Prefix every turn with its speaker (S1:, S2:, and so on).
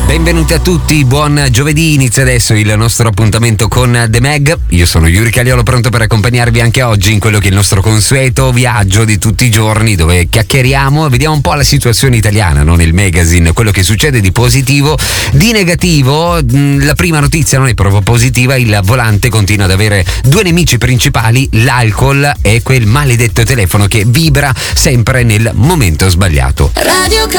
S1: Benvenuti a tutti, buon giovedì, inizia adesso il nostro appuntamento con The Mag. Io sono Yuri Cagliolo, pronto per accompagnarvi anche oggi in quello che è il nostro consueto viaggio di tutti i giorni, dove chiacchieriamo e vediamo un po' la situazione italiana, no? Nel magazine, quello che succede di positivo, di negativo. La prima notizia non è proprio positiva, il volante continua ad avere due nemici principali, l'alcol e quel maledetto telefono che vibra sempre nel momento sbagliato.
S2: Radio